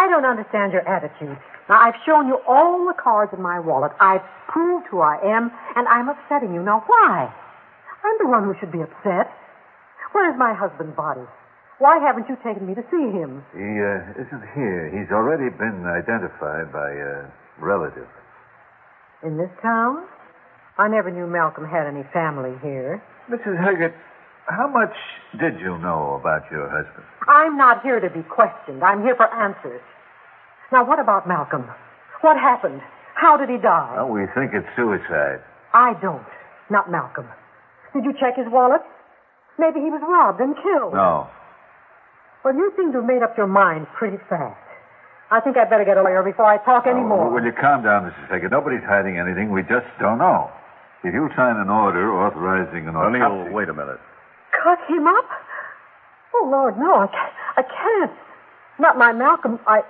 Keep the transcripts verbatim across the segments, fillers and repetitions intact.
don't understand your attitude. Now, I've shown you all the cards in my wallet. I've proved who I am, and I'm upsetting you. Now, why? I'm the one who should be upset. Where's my husband's body? Why haven't you taken me to see him? He uh, isn't here. He's already been identified by a relative. In this town? I never knew Malcolm had any family here. Missus Haggett, how much did you know about your husband? I'm not here to be questioned. I'm here for answers. Now, what about Malcolm? What happened? How did he die? Well, we think it's suicide. I don't. Not Malcolm. Did you check his wallet? Maybe he was robbed and killed. No. Well, you seem to have made up your mind pretty fast. I think I'd better get a lawyer before I talk any Oh, more. will you calm down, Missus Haggett? Nobody's hiding anything. We just don't know. If you'll sign an order authorizing an autopsy... O'Neill, wait a minute. Cut him up? Oh, Lord, no. I can't. I can't. Not my Malcolm. I...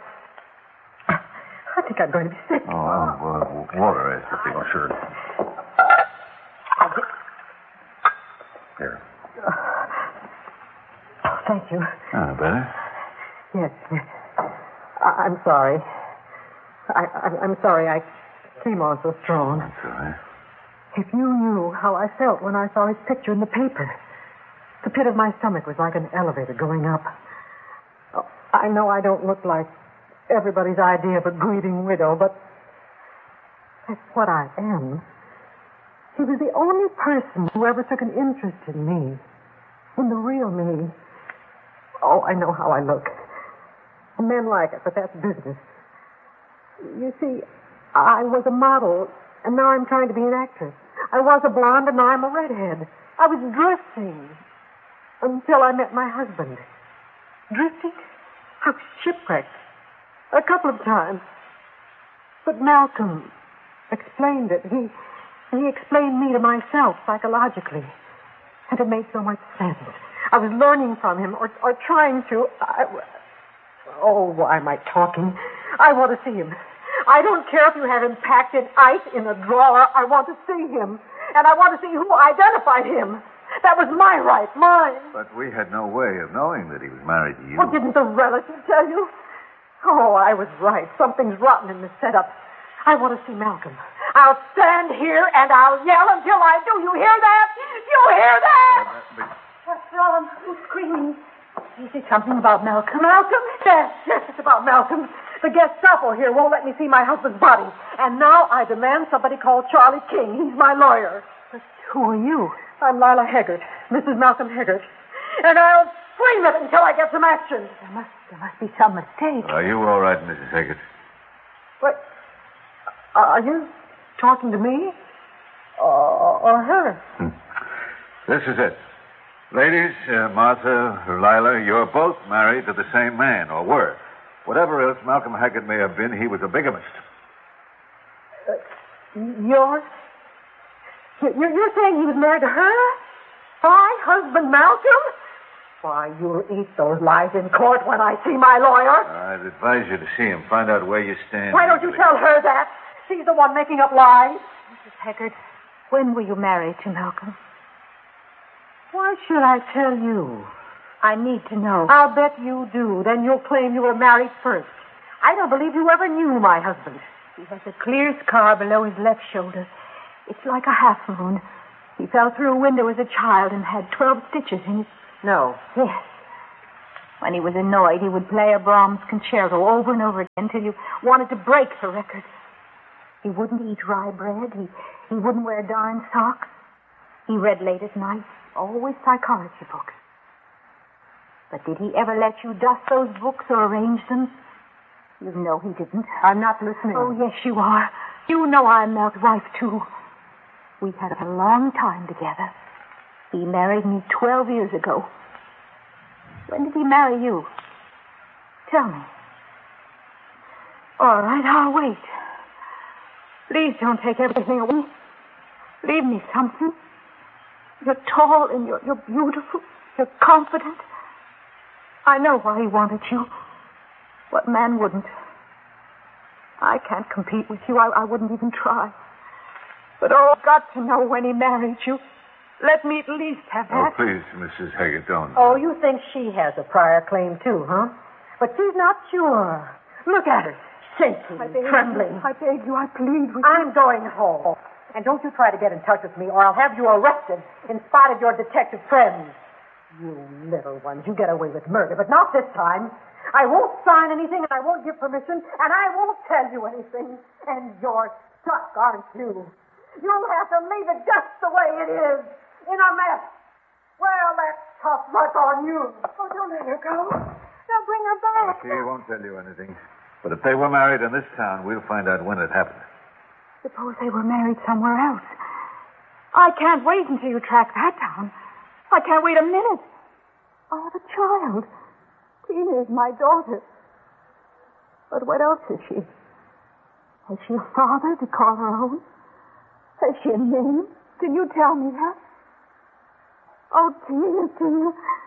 I think I'm going to be sick. Oh, well, uh, water, I suppose. Oh, sure. Here. Oh, thank you. Ah, better? Yes, yes. I- I'm sorry. I- I- I'm sorry I came on so strong. That's all right. If you knew how I felt when I saw his picture in the paper. The pit of my stomach was like an elevator going up. Oh, I know I don't look like everybody's idea of a grieving widow, but that's what I am. He was the only person who ever took an interest in me, in the real me. Oh, I know how I look. Men like it, but that's business. You see, I was a model, and now I'm trying to be an actress. I was a blonde, and now I'm a redhead. I was drifting until I met my husband. Drifting? I was shipwrecked a couple of times. But Malcolm explained it. He he explained me to myself psychologically, and it made so much sense. I was learning from him, or or trying to. I, oh, why am I talking? I want to see him. I don't care if you have him packed in ice in a drawer. I want to see him. And I want to see who identified him. That was my right, mine. But we had no way of knowing that he was married to you. Well, didn't the relative tell you? Oh, I was right. Something's rotten in the setup. I want to see Malcolm. I'll stand here and I'll yell until I do. You hear that? You hear that? Uh, but- What's wrong? Who's screaming? Is it something about Malcolm? Malcolm? Yes, yes, it's about Malcolm. The Gestapo here won't let me see my husband's body. And now I demand somebody call Charlie King. He's my lawyer. But who are you? I'm Lila Haggart, Missus Malcolm Haggart. And I'll scream it until I get some action. There must, there must be some mistake. Are you all right, Missus Haggart? What? Are you talking to me? Or, or her? Hmm. This is it. Ladies, uh, Martha, Lila, you're both married to the same man, or were. Whatever else Malcolm Haggart may have been, he was a bigamist. Uh, you're... You're, you're saying he was married to her? My husband, Malcolm? Why, you'll eat those lies in court when I see my lawyer. I'd advise you to see him. Find out where you stand. Why don't you tell her that? She's the one making up lies. Missus Haggart, when were you married to Malcolm? Why should I tell you? I need to know. I'll bet you do. Then you'll claim you were married first. I don't believe you ever knew my husband. He has a clear scar below his left shoulder. It's like a half moon. He fell through a window as a child and had twelve stitches in his... No. Yes. When he was annoyed, he would play a Brahms concerto over and over again until you wanted to break the record. He wouldn't eat rye bread. He, he wouldn't wear darn socks. He read late at night, always psychology books. But did he ever let you dust those books or arrange them? You know he didn't. I'm not listening. Oh, yes, you are. You know I'm Mel's wife, too. We had a long time together. He married me twelve years ago. When did he marry you? Tell me. All right, I'll wait. Please don't take everything away. Leave me something. You're tall and you're, you're beautiful. You're confident. I know why he wanted you. What man wouldn't? I can't compete with you. I, I wouldn't even try. But oh, I've got to know when he married you. Let me at least have Oh, that. please, Missus Haggart, don't. Oh, you think she has a prior claim, too, huh? But she's not sure. Look at her, shaking, I beg trembling. You, I beg you, I plead with I'm going home. And don't you try to get in touch with me, or I'll have you arrested in spite of your detective friends. You little ones, you get away with murder, but not this time. I won't sign anything, and I won't give permission, and I won't tell you anything. And you're stuck, aren't you? You'll have to leave it just the way it is, in a mess. Well, that's tough luck on you. Oh, don't let her go. Now bring her back. She won't tell you anything. But if they were married in this town, we'll find out when it happened. Suppose they were married somewhere else. I can't wait until you track that down. I can't wait a minute. I have a child. Tina is my daughter. But what else is she? Has she a father to call her own? Has she a name? Can you tell me that? Oh, Tina, Tina.